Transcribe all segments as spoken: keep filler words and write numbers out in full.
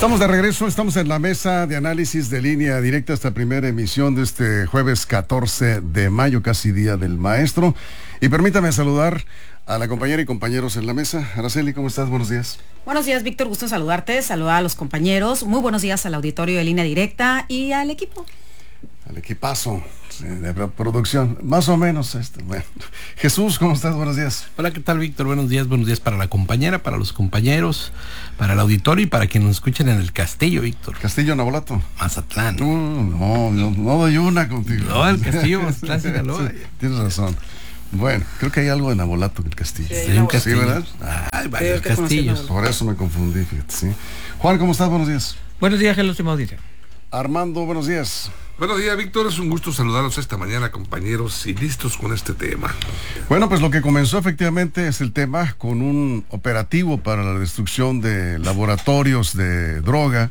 Estamos de regreso, estamos en la mesa de análisis de Línea Directa, esta primera emisión de este jueves catorce de mayo, casi Día del Maestro. Y permítame saludar a la compañera y compañeros en la mesa. Araceli, ¿cómo estás? Buenos días. Buenos días, Víctor, gusto en saludarte, saludar a los compañeros. Muy buenos días al auditorio de Línea Directa y al equipo. Al equipazo de producción, más o menos. Este, bueno. Jesús, ¿cómo estás? Buenos días. Hola, ¿qué tal, Víctor? Buenos días, buenos días para la compañera, para los compañeros, para el auditorio y para quienes nos escuchen en el Castillo, Víctor. Castillo Nabolato. Mazatlán. Uh, no, no, no doy una contigo. No, el Castillo Mazatlán, Sinaloa. Sí, tienes razón. Bueno, creo que hay algo de Nabolato en el Castillo. Sí, hay un castillo. Sí, ¿verdad? Ah, hay varios castillos. Por eso me confundí, fíjate, sí. Juan, ¿cómo estás? Buenos días. Buenos días, Jesús Audiencia. Armando, buenos días. Buenos días, Víctor, es un gusto saludarlos esta mañana, compañeros, y listos con este tema. Bueno, pues lo que comenzó efectivamente es el tema con un operativo para la destrucción de laboratorios de droga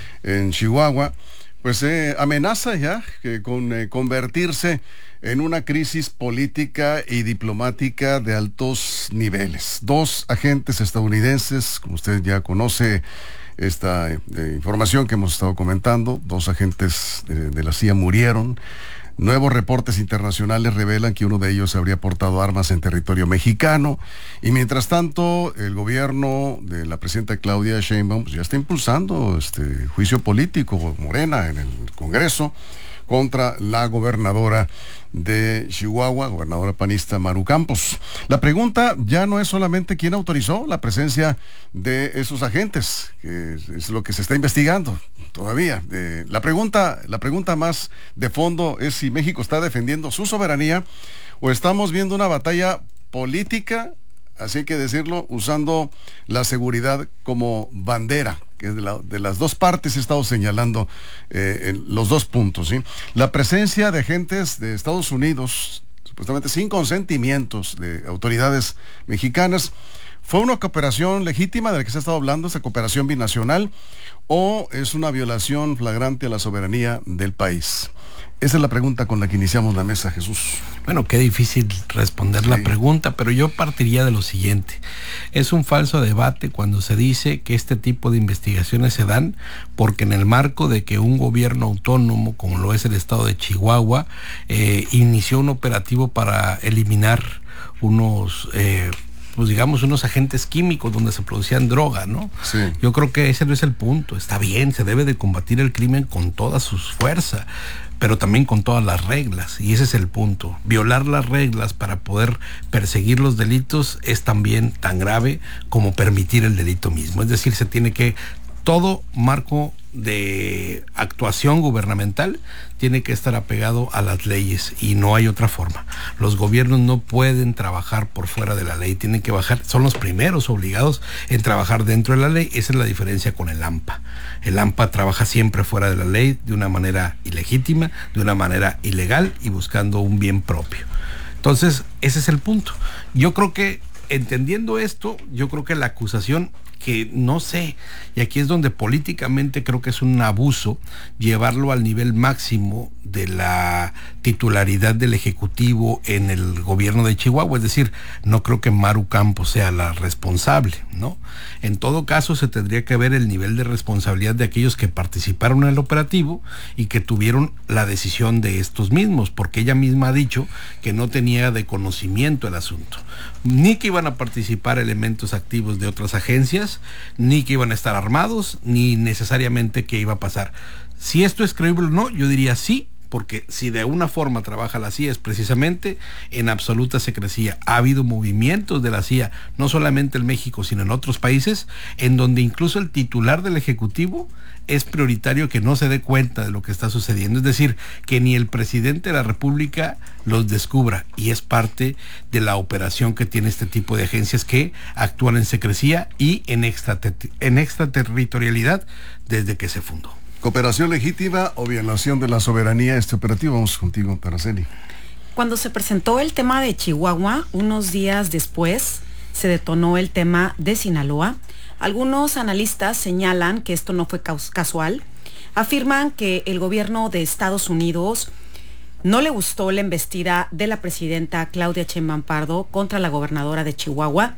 en Chihuahua, pues eh, amenaza ya que con eh, convertirse en una crisis política y diplomática de altos niveles. Dos agentes estadounidenses, como usted ya conoce, esta eh, información que hemos estado comentando, dos agentes de, de la C I A murieron. Nuevos reportes internacionales revelan que uno de ellos habría portado armas en territorio mexicano. Y mientras tanto, el gobierno de la presidenta Claudia Sheinbaum pues, ya está impulsando este juicio político, Morena, en el Congreso, contra la gobernadora de Chihuahua, gobernadora panista Maru Campos. La pregunta ya no es solamente quién autorizó la presencia de esos agentes, que es lo que se está investigando todavía. Eh, la pregunta, la pregunta más de fondo es si México está defendiendo su soberanía o estamos viendo una batalla política, así hay que decirlo, usando la seguridad como bandera, que es de, la, de las dos partes he estado señalando eh, en los dos puntos, ¿sí? La presencia de agentes de Estados Unidos, supuestamente sin consentimientos de autoridades mexicanas, ¿fue una cooperación legítima de la que se ha estado hablando, esa cooperación binacional, o es una violación flagrante a la soberanía del país? Esa es la pregunta con la que iniciamos la mesa, Jesús. Bueno, qué difícil responder sí. la pregunta, pero yo partiría de lo siguiente. Es un falso debate cuando se dice que este tipo de investigaciones se dan porque en el marco de que un gobierno autónomo, como lo es el estado de Chihuahua, eh, inició un operativo para eliminar unos... Eh, pues digamos unos agentes químicos donde se producían droga, ¿no? Sí. Yo creo que ese no es el punto. Está bien, se debe de combatir el crimen con toda su fuerza, pero también con todas las reglas, y ese es el punto. Violar las reglas para poder perseguir los delitos es también tan grave como permitir el delito mismo. Es decir, se tiene que, todo marco de actuación gubernamental tiene que estar apegado a las leyes y no hay otra forma. Los gobiernos no pueden trabajar por fuera de la ley, tienen que bajar, son los primeros obligados en trabajar dentro de la ley. Esa es la diferencia con el AMPA. El AMPA trabaja siempre fuera de la ley, de una manera ilegítima, de una manera ilegal y buscando un bien propio. Entonces, ese es el punto. Yo creo que, entendiendo esto, yo creo que la acusación, que no sé, y aquí es donde políticamente creo que es un abuso llevarlo al nivel máximo de la titularidad del Ejecutivo en el gobierno de Chihuahua, es decir, no creo que Maru Campos sea la responsable, ¿no? En todo caso se tendría que ver el nivel de responsabilidad de aquellos que participaron en el operativo y que tuvieron la decisión de estos mismos, porque ella misma ha dicho que no tenía de conocimiento el asunto, ni que iban a participar elementos activos de otras agencias, ni que iban a estar armados, ni necesariamente que iba a pasar. Si esto es creíble o no, yo diría sí, porque si de una forma trabaja la C I A es precisamente en absoluta secrecía. Ha habido movimientos de la C I A, no solamente en México, sino en otros países, en donde incluso el titular del Ejecutivo es prioritario que no se dé cuenta de lo que está sucediendo. Es decir, que ni el presidente de la República los descubra, y es parte de la operación que tiene este tipo de agencias que actúan en secrecía y en, extrater- en extraterritorialidad desde que se fundó. ¿Cooperación legítima o violación de la soberanía este operativo? Vamos contigo, Araceli. Cuando se presentó el tema de Chihuahua, unos días después se detonó el tema de Sinaloa. Algunos analistas señalan que esto no fue casual. Afirman que el gobierno de Estados Unidos no le gustó la embestida de la presidenta Claudia Sheinbaum Pardo contra la gobernadora de Chihuahua,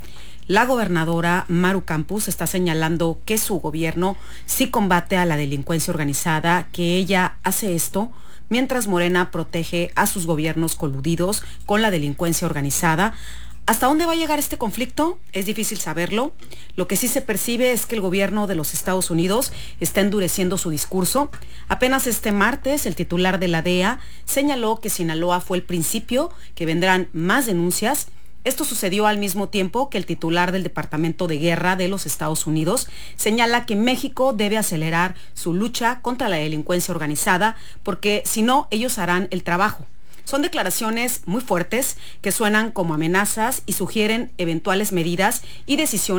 La gobernadora Maru Campos está señalando que su gobierno sí combate a la delincuencia organizada, que ella hace esto mientras Morena protege a sus gobiernos coludidos con la delincuencia organizada. ¿Hasta dónde va a llegar este conflicto? Es difícil saberlo. Lo que sí se percibe es que el gobierno de los Estados Unidos está endureciendo su discurso. Apenas este martes, el titular de la D E A señaló que Sinaloa fue el principio, que vendrán más denuncias. Esto sucedió al mismo tiempo que el titular del Departamento de Guerra de los Estados Unidos señala que México debe acelerar su lucha contra la delincuencia organizada, porque si no, ellos harán el trabajo. Son declaraciones muy fuertes que suenan como amenazas y sugieren eventuales medidas y decisiones